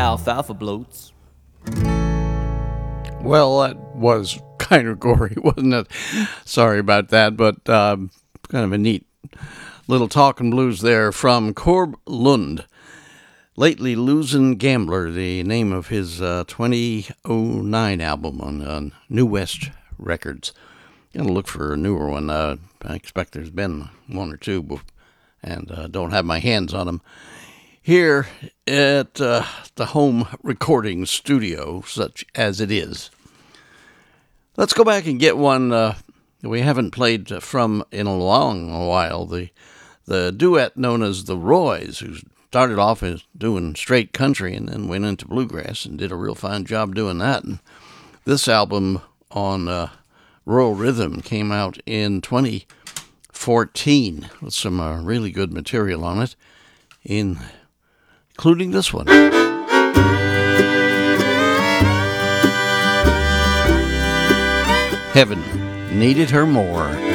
alfalfa bloats. Well, that was kind of gory, wasn't it? Sorry about that, but kind of a neat little talking blues there from Corb Lund. Lately Losing Gambler, the name of his 2009 album on New West Records. Gotta look for a newer one. I expect there's been one or two, and don't have my hands on them. Here at the home recording studio, such as it is. Let's go back and get one we haven't played from in a long while. The duet known as the Roys, who started off as doing straight country and then went into bluegrass and did a real fine job doing that. And this album on Rural Rhythm came out in 2014 with some really good material on it, including this one. Heaven Needed Her More.